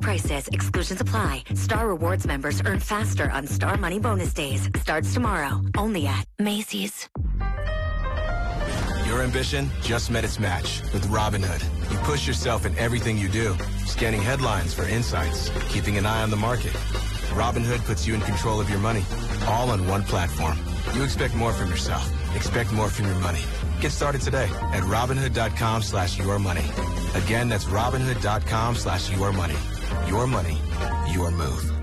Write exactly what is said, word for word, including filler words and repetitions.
prices. Exclusions apply. Star Rewards members earn faster on Star Money bonus days. Starts tomorrow. Only at Macy's. Your ambition just met its match with Robinhood. You push yourself in everything you do, scanning headlines for insights, keeping an eye on the market. Robinhood puts you in control of your money, all on one platform. You expect more from yourself. Expect more from your money. Get started today at Robinhood.com slash your money. Again, that's Robinhood.com slash your money. Your money, your move.